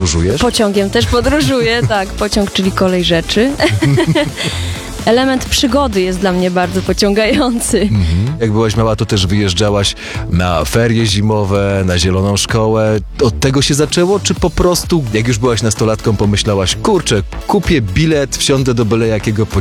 podróżujesz? Pociągiem też podróżuję, tak. Pociąg, czyli kolej rzeczy. Element przygody jest dla mnie bardzo pociągający. Jak byłaś mała, to też wyjeżdżałaś na ferie zimowe, na zieloną szkołę. Od tego się zaczęło, czy po prostu, jak już byłaś nastolatką, pomyślałaś, kurczę, kupię bilet, wsiądę do byle jakiego